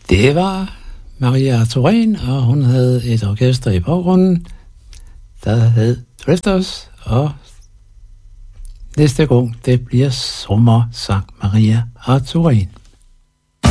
Det var Maria Arthurén, og hun havde et orkester i baggrunden, der hed Drifters, og næste gang det bliver sommer, sang Maria Arthurén.